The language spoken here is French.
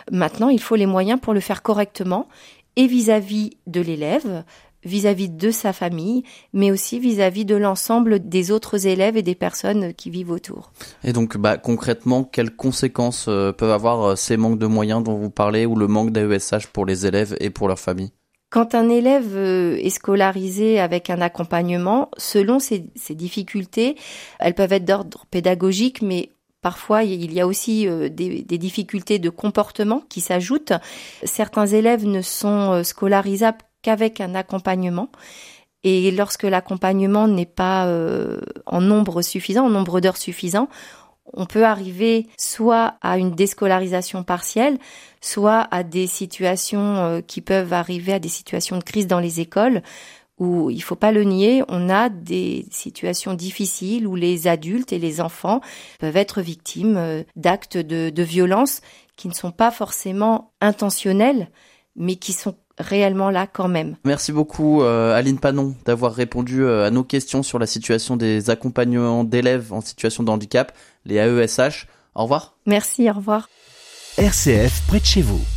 Maintenant, il faut les moyens pour le faire correctement et vis-à-vis de l'élève, vis-à-vis de sa famille, mais aussi vis-à-vis de l'ensemble des autres élèves et des personnes qui vivent autour. Et donc, concrètement, quelles conséquences peuvent avoir ces manques de moyens dont vous parlez ou le manque d'AESH pour les élèves et pour leur famille ? Quand un élève est scolarisé avec un accompagnement, selon ses difficultés, elles peuvent être d'ordre pédagogique, mais parfois, il y a aussi des difficultés de comportement qui s'ajoutent. Certains élèves ne sont scolarisables qu'avec un accompagnement. Et lorsque l'accompagnement n'est pas en nombre suffisant, en nombre d'heures suffisant, on peut arriver soit à une déscolarisation partielle, soit à des situations qui peuvent arriver à des situations de crise dans les écoles, où, il faut pas le nier, on a des situations difficiles où les adultes et les enfants peuvent être victimes d'actes de violence qui ne sont pas forcément intentionnels, mais qui sont réellement là quand même. Merci beaucoup Aline Panon d'avoir répondu à nos questions sur la situation des accompagnements d'élèves en situation de handicap, les AESH. Au revoir. Merci, au revoir. RCF près de chez vous.